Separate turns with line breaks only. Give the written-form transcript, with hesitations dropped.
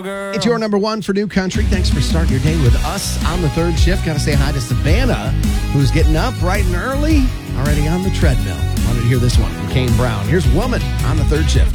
It's your number one for New Country. Thanks for starting your day with us on the third shift. Got to say hi to Savannah, who's getting up bright and early, already on the treadmill. Wanted to hear this one from Kane Brown. Here's Woman on the third shift.